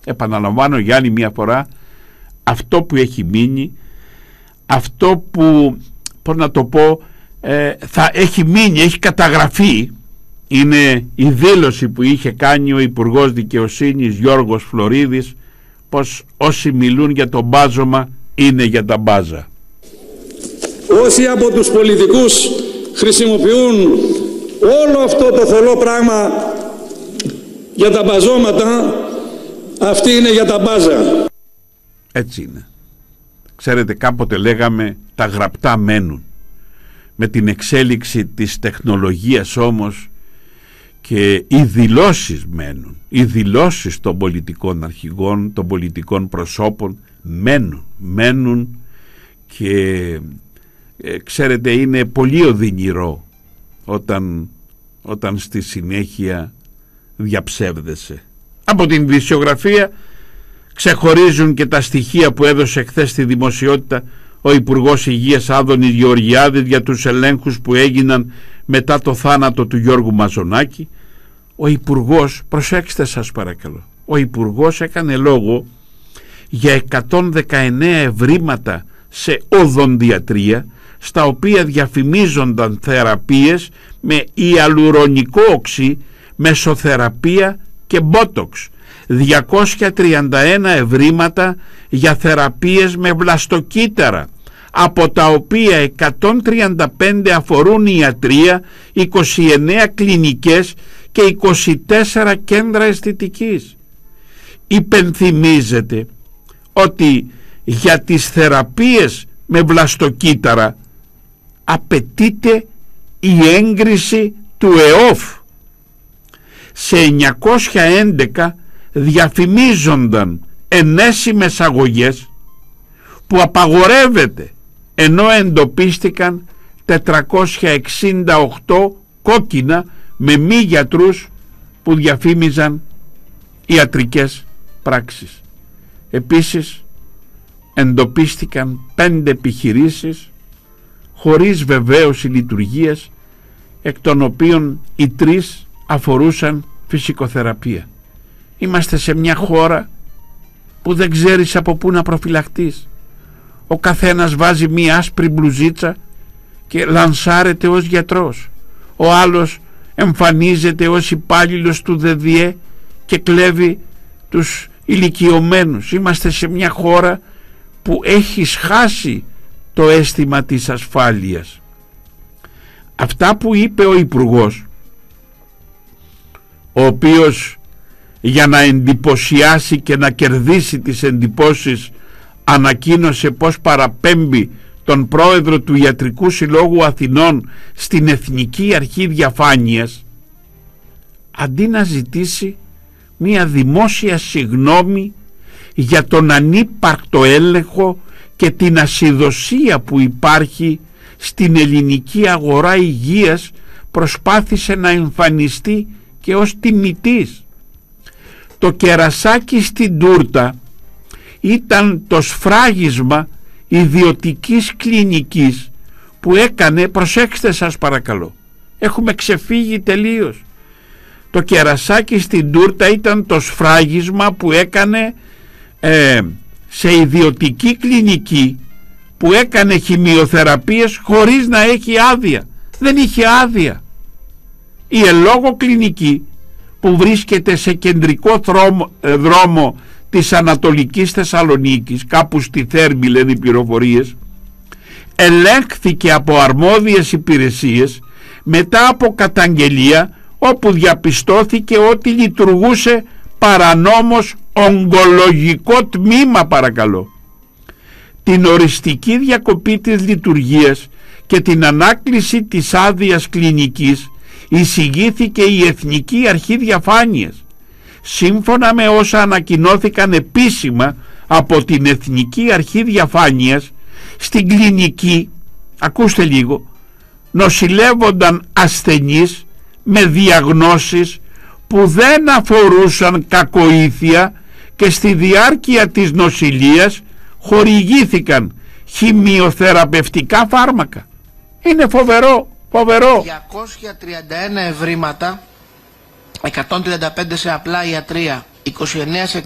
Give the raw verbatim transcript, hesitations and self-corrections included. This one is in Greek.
Επαναλαμβάνω για άλλη μια φορά, αυτό που έχει μείνει, αυτό που, πώς να το πω, ε, θα έχει μείνει, έχει καταγραφεί, είναι η δήλωση που είχε κάνει ο Υπουργός Δικαιοσύνης Γιώργος Φλωρίδης, πως όσοι μιλούν για το μπάζωμα είναι για τα μπάζα. Όσοι από τους πολιτικούς χρησιμοποιούν όλο αυτό το θολό πράγμα για τα μπαζώματα, αυτοί είναι για τα μπάζα. Έτσι είναι. Ξέρετε, κάποτε λέγαμε τα γραπτά μένουν. Με την εξέλιξη της τεχνολογίας όμως και οι δηλώσεις μένουν. Οι δηλώσεις των πολιτικών αρχηγών, των πολιτικών προσώπων μένουν. Μένουν και ε, ξέρετε, είναι πολύ οδυνηρό όταν, όταν στη συνέχεια διαψεύδεσαι. Από την ειδησιογραφία ξεχωρίζουν και τα στοιχεία που έδωσε χθες στη δημοσιότητα ο Υπουργός Υγείας Άδωνης Γεωργιάδης για τους ελέγχους που έγιναν μετά το θάνατο του Γιώργου Μαζονάκη. Ο Υπουργός, προσέξτε σας παρακαλώ, ο Υπουργός έκανε λόγο για εκατόν δεκαεννέα ευρήματα σε οδοντιατρία, στα οποία διαφημίζονταν θεραπείες με ιαλουρονικό οξύ, μεσοθεραπεία και μπότοξ, διακόσια τριάντα ένα ευρήματα για θεραπείες με βλαστοκύτταρα, από τα οποία εκατόν τριάντα πέντε αφορούν ιατρία, είκοσι εννέα κλινικές και είκοσι τέσσερα κέντρα αισθητικής. Υπενθυμίζεται ότι για τις θεραπείες με βλαστοκύτταρα απαιτείται η έγκριση του ΕΟΦ. Σε εννιακόσια έντεκα διαφημίζονταν ενέσιμες αγωγές που απαγορεύεται, ενώ εντοπίστηκαν τετρακόσια εξήντα οκτώ κόκκινα με μη γιατρούς που διαφήμιζαν ιατρικές πράξεις. Επίσης εντοπίστηκαν πέντε επιχειρήσεις χωρίς βεβαίωση λειτουργίας, εκ των οποίων οι τρεις αφορούσαν φυσικοθεραπεία. Είμαστε σε μια χώρα που δεν ξέρεις από πού να προφυλαχτείς. Ο καθένας βάζει μια άσπρη μπλουζίτσα και λανσάρεται ως γιατρός. Ο άλλος εμφανίζεται ως υπάλληλος του ΔΔΕ και κλέβει τους ηλικιωμένους. Είμαστε σε μια χώρα που έχεις χάσει το αίσθημα της ασφάλειας. Αυτά που είπε ο Υπουργός, ο οποίος για να εντυπωσιάσει και να κερδίσει τις εντυπώσεις ανακοίνωσε πως παραπέμπει τον πρόεδρο του Ιατρικού Συλλόγου Αθηνών στην Εθνική Αρχή Διαφάνειας, αντί να ζητήσει μία δημόσια συγνώμη για τον ανύπαρκτο έλεγχο και την ασυδοσία που υπάρχει στην ελληνική αγορά υγείας, προσπάθησε να εμφανιστεί και ως τιμητής. Το κερασάκι στην τούρτα ήταν το σφράγισμα ιδιωτικής κλινικής που έκανε, προσέξτε σας παρακαλώ, έχουμε ξεφύγει τελείως. Το κερασάκι στην τούρτα ήταν το σφράγισμα που έκανε ε, σε ιδιωτική κλινική που έκανε χημειοθεραπείες χωρίς να έχει άδεια. Δεν είχε άδεια. Η ελόγω κλινική που βρίσκεται σε κεντρικό δρόμο, δρόμο της Ανατολικής Θεσσαλονίκης, κάπου στη Θέρμη λένε οι πληροφορίες, ελέγχθηκε από αρμόδιες υπηρεσίες μετά από καταγγελία, όπου διαπιστώθηκε ότι λειτουργούσε παρανόμως ογκολογικό τμήμα, παρακαλώ. Την οριστική διακοπή της λειτουργίας και την ανάκληση της άδειας κλινικής εισηγήθηκε η Εθνική Αρχή Διαφάνειας. Σύμφωνα με όσα ανακοινώθηκαν επίσημα από την Εθνική Αρχή Διαφάνειας, στην κλινική, ακούστε λίγο, νοσηλεύονταν ασθενείς με διαγνώσεις που δεν αφορούσαν κακοήθεια και στη διάρκεια της νοσηλείας χορηγήθηκαν χημειοθεραπευτικά φάρμακα. Είναι φοβερό, φοβερό. διακόσια τριάντα ένα ευρήματα, εκατόν τριάντα πέντε σε απλά ιατρία, είκοσι εννέα σε